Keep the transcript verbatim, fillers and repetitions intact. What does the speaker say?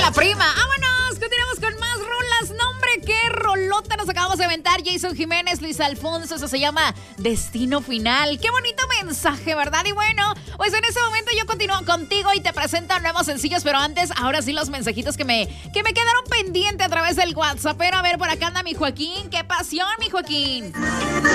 la prima. ¡Vámonos! Continuamos con más rolas. Nombre, qué rolota nos acabamos de aventar. Jason Jiménez, Luis Alfonso. Eso se llama Destino Final. Qué bonito mensaje, ¿verdad? Y bueno, pues en ese momento yo continúo contigo y te presento nuevos sencillos. Pero antes, ahora sí los mensajitos que me, que me quedaron pendientes a través del WhatsApp. Pero a ver, por acá anda mi Joaquín. ¡Qué pasión, mi Joaquín!